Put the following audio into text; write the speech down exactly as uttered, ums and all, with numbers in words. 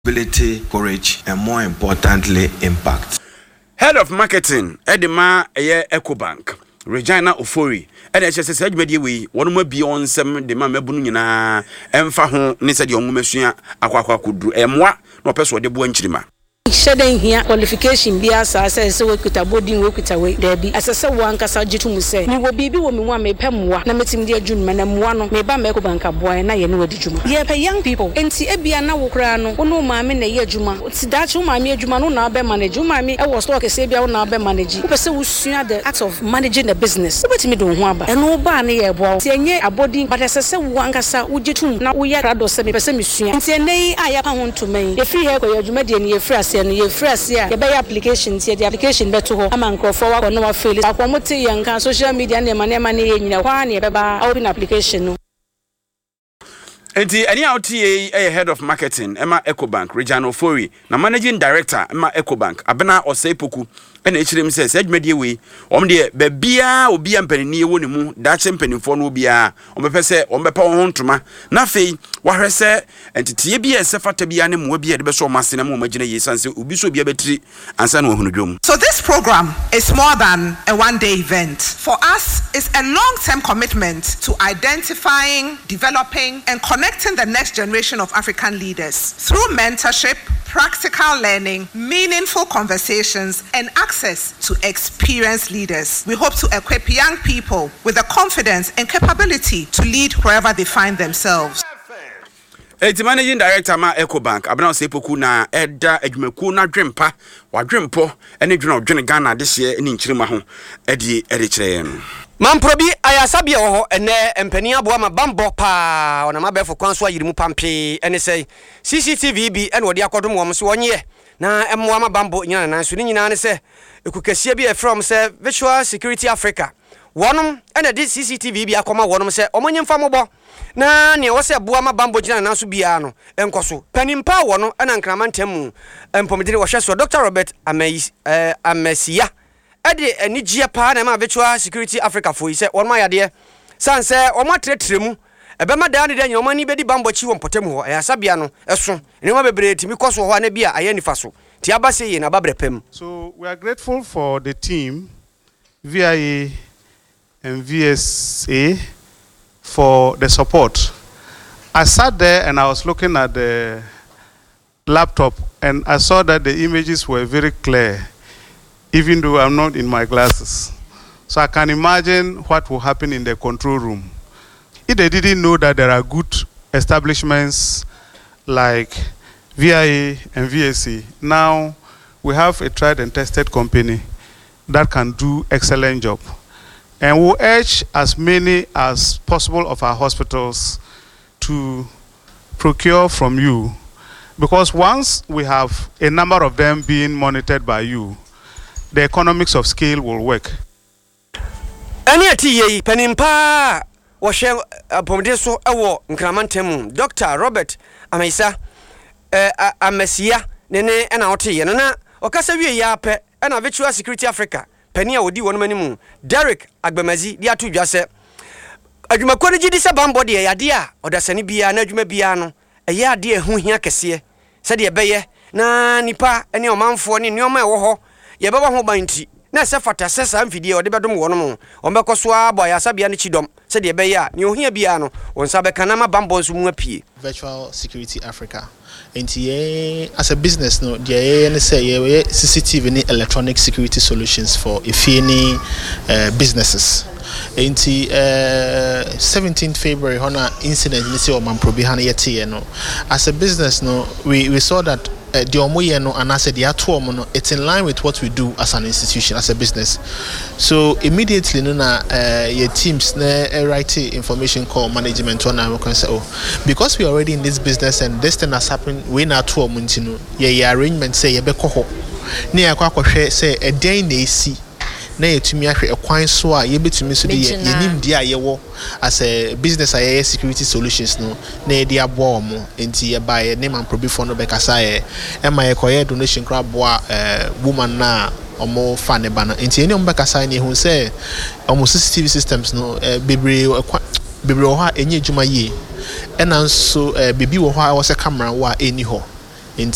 ability, courage, and more importantly, impact. Head of Marketing, Edema Eye EcoBank, Regina Ofori, and H S S Edmediwe, one more beyond some de Mamabunina, and Faho, Nisa de Omumesia, Aqua could do, and moi, no person de Buenchima. Shedding here qualification be as I say so work with a boarding work with away there be as I say one cassa jitum say me will be woman one may pemwa na meeting dear June man and one may ba meko banka boy and I know the juma. Yeah, pay young people and see ebia na wokrano no mammy na ye juma. It's that you mammy juma no na be manage you mammy I was like a sabia na be manage. Person who soon the act of managing the business. But me don't want and no ban ye boy. See a boarding but as I say one cassa would jitum now we are rado semi person mission. And say nay I am to me. The free hair go your jumadian ye fresh and ye fresh here. You buy applications here. The application better ho. I'm anchor for what no fail. I promote young social media and money money in your one ye baba open application. Enti any out T A head of marketing Emma EcoBank Regina Ofori na managing director Emma EcoBank Abena Oseipoku and H M says Edmediwe om de bebia obi ampanini wo ne mu da che mpanimfo no bia om bepe se om bepa wo hontoma na fei wahwe se entitie bia esefata bia ne mo bia de be so masena mo magina yesanse obi so bia betri ansa na ohunu dwom. So this program is more than a one day event. For us it's a long-term commitment to identifying, developing and connecting the next generation of African leaders through mentorship, practical learning, meaningful conversations, and access to experienced leaders. We hope to equip young people with the confidence and capability to lead wherever they find themselves. Eti managing director ma EcoBank Abena Oseipoku na eda adwumaku na dwempa wadwempo ene dwena odwene Ghana de hye eni nkyirima ho edi ede kyerɛ no. Mamprobi ayasabia ho ene empani aboa mabambo pa ona mabefo kwanso ayirimu pampe ene sei C C T V bi ene wode akodom wo mso wonye na emmoa mabambo nyina nan so ni nyina ne se ekukasia bi e from se Virtual Security Africa wonom ene di C C T V bi akoma wonom se omonye mfa mobo na ne wo se aboa mabambo nyina nan so bia no enkoso panimpa wono ena nkramantem empomedire wo hwe so Doctor Robert Amesi eh, Amesia Ede enigia pa na ma Virtual Security Africa fo ise won ma yade sanse o ma tretremu ebe ma da ne da nyoma ni bedi bambo chi won potem ho ya sabia no eso ni ma bebre timi koso ho na bia aye nifa so ti abase ye na babrepem. So we are grateful for the team V I A and V S A for the support. I sat there and I was looking at the laptop and I saw that the images were very clear, even though I'm not in my glasses. So I can imagine what will happen in the control room. If they didn't know that there are good establishments like V I A and V S A, now we have a tried and tested company that can do excellent job. And we'll urge as many as possible of our hospitals to procure from you, because once we have a number of them being monitored by you, the economics of scale will work. Any ati penimpa wo hwe apomde so ewo nkramantem Doctor Robert Amesa eh Amesia ne ne na wote ye na okasa wie ya pe na Virtual Security Africa pani a wodi wonum animu Derek Agbemazi di atu dwase adwumakwa ne gidi se bambo de yade a odasane bia na adwuma bia no eye ade ehu hia kese se de beye na nipa ene omanfo ne nioma e wo ho ye baba ho banti na se fata sesa mfidie ode bedom wonum ombekɔso abo ayasabia ne chidom se de beye a ne ohia bia no wonsa beka na mabambo nso mu apie. Virtual Security Africa Enti as a business no dia ne say ye C C T V ni electronic security solutions for ifini uh, businesses. Enti uh, seventeenth February hona incident ni say o Mamprobi hana yete no. As a business no we we saw that uh, the omoye no and I said the atomo no it's in line with what we do as an institution, as a business. So immediately no na uh, your teams na uh, write information call management on our say oh because we are already in this business and this thing has happened we na atomo ntino ye arrangement say ye be koho na yakwa kwhwe say e den na esi na yetumi ahwe ekwan so a yebetumi so de yenim dia yewo as a business aye security solutions no na e dia bo omo enti ye buy name and probi for no be kasa e e ma ye koye donation kra bo a woman na omo fa ne ba no enti eni omo be kasa ne hu say omo C C T V systems no bebre bebre ho a enye djuma ye ena nso bibi wo ho a wo se camera wo a eni ho